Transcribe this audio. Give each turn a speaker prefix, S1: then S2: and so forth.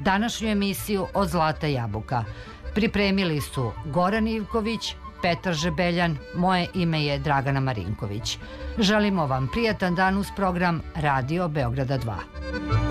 S1: Današnju emisiju Od Zlata jabuka pripremili su Goran Ivković, Petar Žebeljan, moje ime je Dragana Marinković. Želimo vam prijatan dan uz program Radio Beograda 2.